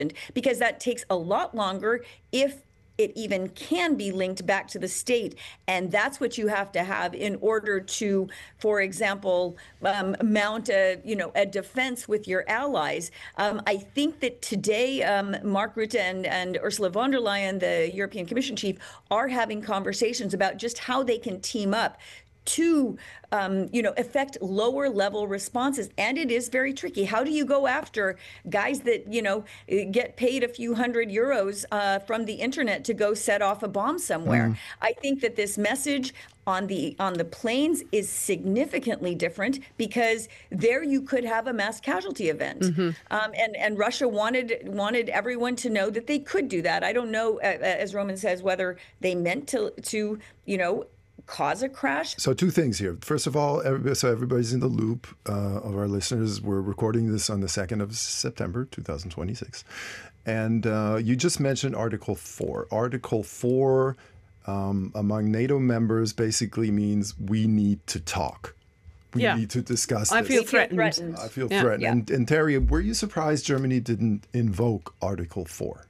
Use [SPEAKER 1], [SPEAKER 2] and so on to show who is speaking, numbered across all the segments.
[SPEAKER 1] because that takes a lot longer if it even can be linked back to the state. And that's what you have to have in order to, for example, mount a defense with your allies. I think that today, Mark Rutte and Ursula von der Leyen, the European Commission chief, are having conversations about just how they can team up to affect lower level responses. And it is very tricky. How do you go after guys that, get paid a few €100 from the internet to go set off a bomb somewhere? I think that this message on the planes is significantly different, because there you could have a mass casualty event. And Russia wanted everyone to know that they could do that. I don't know, as Roman says, whether they meant to cause a crash.
[SPEAKER 2] So two things here. First of all, so everybody's in the loop of our listeners. We're recording this on the 2nd of September, 2026. And you just mentioned Article 4. Article 4 among NATO members basically means we need to talk. We need to discuss this.
[SPEAKER 3] I feel threatened.
[SPEAKER 2] I feel threatened. And Terry, were you surprised Germany didn't invoke Article 4?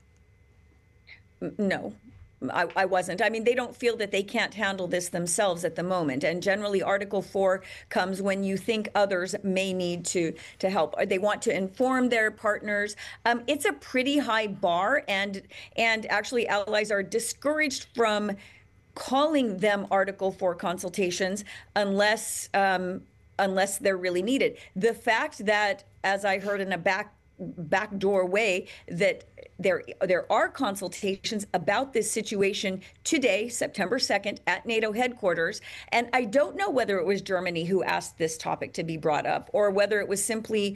[SPEAKER 1] No. I wasn't. I mean, they don't feel that they can't handle this themselves at the moment. And generally, Article 4 comes when you think others may need to help. Or they want to inform their partners. It's a pretty high bar, and actually allies are discouraged from calling them Article 4 consultations unless they're really needed. The fact that, as I heard in a backdoor way, that there are consultations about this situation today, September 2nd, at NATO headquarters. And I don't know whether it was Germany who asked this topic to be brought up, or whether it was simply,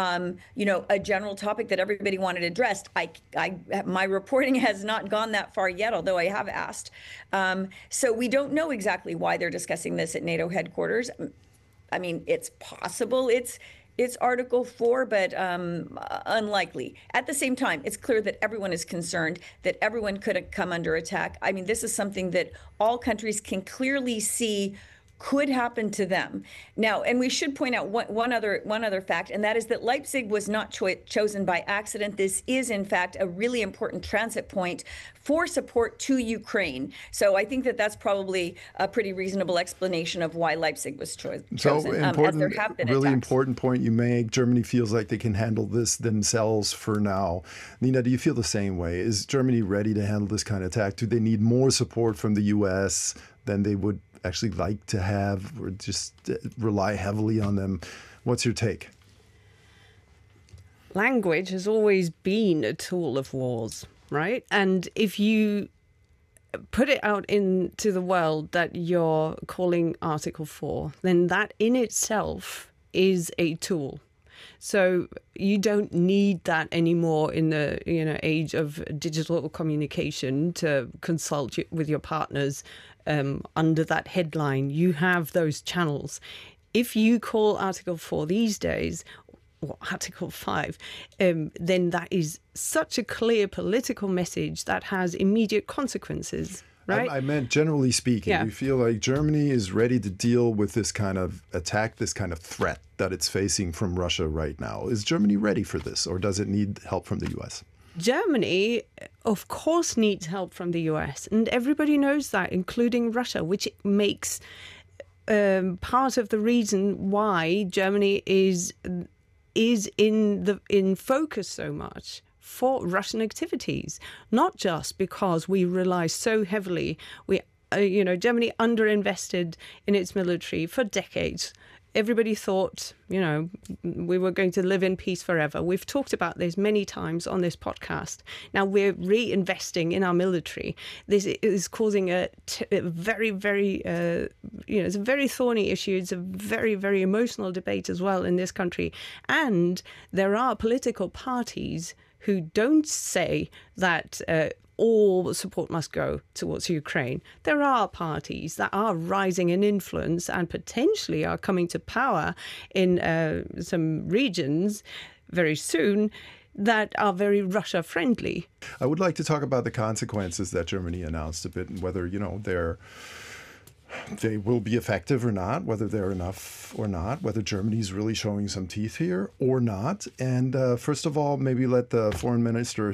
[SPEAKER 1] a general topic that everybody wanted addressed. My reporting has not gone that far yet, although I have asked. So we don't know exactly why they're discussing this at NATO headquarters. I mean, it's possible it's Article 4, but unlikely. At the same time, it's clear that everyone is concerned, that everyone could come under attack. I mean, this is something that all countries can clearly see could happen to them. Now, and we should point out one other fact, and that is that Leipzig was not chosen by accident. This is, in fact, a really important transit point for support to Ukraine. So I think that that's probably a pretty reasonable explanation of why Leipzig was chosen.
[SPEAKER 2] So important,
[SPEAKER 1] as there have been
[SPEAKER 2] really
[SPEAKER 1] attacks.
[SPEAKER 2] Important point you make. Germany feels like they can handle this themselves for now. Nina, do you feel the same way? Is Germany ready to handle this kind of attack? Do they need more support from the U.S. than they would actually like to have, or just rely heavily on them? What's your take?
[SPEAKER 3] Language has always been a tool of wars, right? And if you put it out into the world that you're calling Article 4, then that in itself is a tool. So you don't need that anymore in the age of digital communication to consult with your partners under that headline. You have those channels. If you call Article 4 these days, or Article 5, then that is such a clear political message that has immediate consequences. Right?
[SPEAKER 2] I meant generally speaking.
[SPEAKER 3] Yeah.
[SPEAKER 2] Do you feel like Germany is ready to deal with this kind of attack, this kind of threat that it's facing from Russia right now? Is Germany ready for this, or does it need help from the U.S.?
[SPEAKER 3] Germany, of course, needs help from the US, and everybody knows that, including Russia, which makes part of the reason why Germany is in focus so much for Russian activities, not just because we rely so heavily. Germany underinvested in its military for decades. Everybody thought, we were going to live in peace forever. We've talked about this many times on this podcast. Now we're reinvesting in our military. This is causing a very, very, it's a very thorny issue. It's a very, very emotional debate as well in this country. And there are political parties who don't say that all support must go towards Ukraine. There are parties that are rising in influence and potentially are coming to power in some regions very soon that are very Russia-friendly.
[SPEAKER 2] I would like to talk about the consequences that Germany announced a bit, and whether, they're they will be effective or not, whether they're enough or not, whether Germany's really showing some teeth here or not. And first of all, maybe let the foreign minister